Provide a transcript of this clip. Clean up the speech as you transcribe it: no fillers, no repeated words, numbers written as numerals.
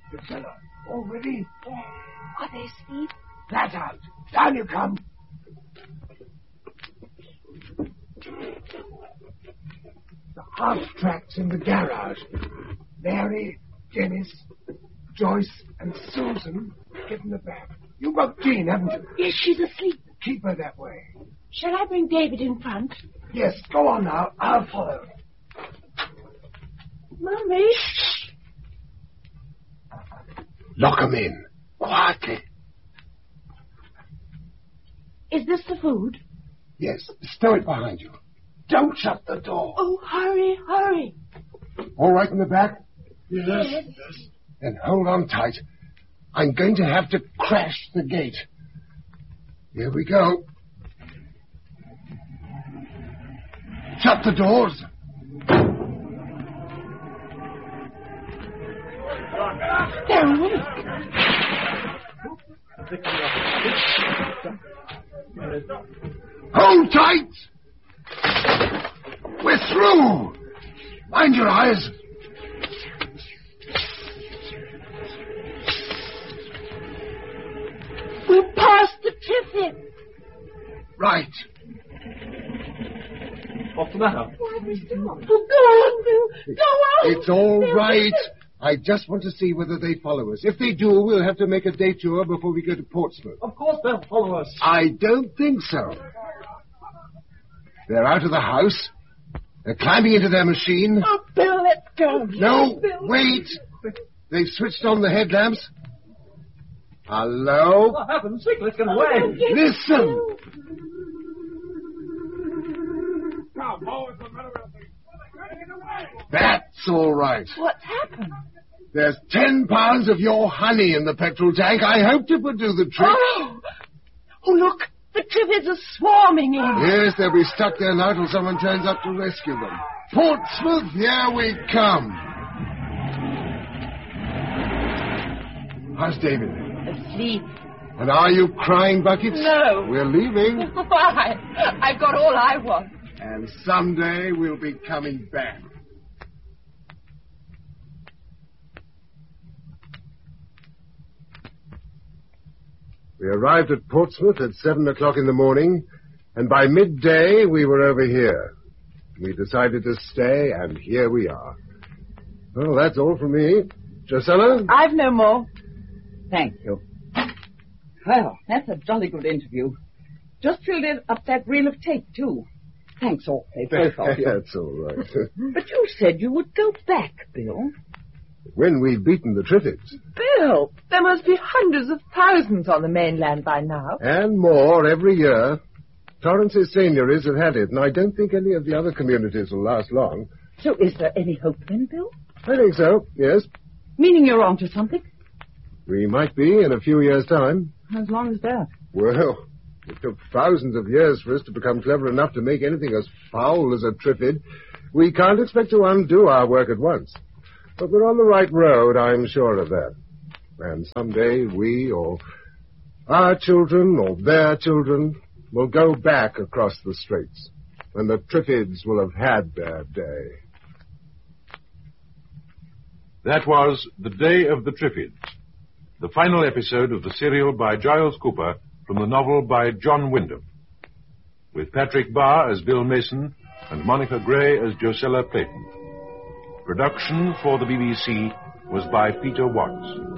Drusilla, all ready? Yeah. Are they asleep? Flat out. Down you come. The house track's in the garage. Mary, Dennis, Joyce, and Susan get in the back. You've got Jean, haven't you? Yes, she's asleep. Keep her that way. Shall I bring David in front? Yes, go on now. I'll follow. Mummy. Lock 'em in. Quietly. Is this the food? Yes, stow it behind you. Don't shut the door. Oh, hurry, hurry. All right in the back? Yes. Then hold on tight. I'm going to have to crash the gate. Here we go. Shut the doors. They're awake. Hold tight! We're through! Mind your eyes! We're past the tiffin. Right. What's the matter? Why, Mr. Oh, go on, Bill. Go on. It's all Bill. right. I just want to see whether they follow us. If they do, we'll have to make a detour before we go to Portsmouth. Of course they'll follow us. I don't think so. They're out of the house. They're climbing into their machine. Oh, Bill, let's go. No, Bill. wait. They've switched on the headlamps. Hello? What happened? Quick, let's get away. Listen. That's all right. What's happened? There's 10 pounds of your honey in the petrol tank. I hoped it would do the trick. Oh, look. The Triffids are swarming in. Yes, they'll be stuck there now till someone turns up to rescue them. Portsmouth, here we come. How's David? Asleep. And are you crying buckets? No. We're leaving. Why? I've got all I want. And someday we'll be coming back. We arrived at Portsmouth at 7 o'clock in the morning, and by midday we were over here. We decided to stay, and here we are. Well, that's all from me. Drusilla? I've no more. Thank you. Well, that's a jolly good interview. Just filled in up that reel of tape, too. Thanks awfully, both of you. That's all right. But you said you would go back, Bill. When we've beaten the Triffids. Bill, there must be hundreds of thousands on the mainland by now. And more every year. Torrance's seigneuries have had it, and I don't think any of the other communities will last long. So is there any hope then, Bill? I think so, yes. Meaning you're on to something? We might be in a few years' time. As long as that. Well, it took thousands of years for us to become clever enough to make anything as foul as a Triffid. We can't expect to undo our work at once. But we're on the right road, I'm sure of that. And someday we, or our children, or their children, will go back across the straits, and the Triffids will have had their day. That was The Day of the Triffids, the final episode of the serial by Giles Cooper from the novel by John Wyndham, with Patrick Barr as Bill Mason and Monica Gray as Drusilla Clayton. Production for the BBC was by Peter Watts.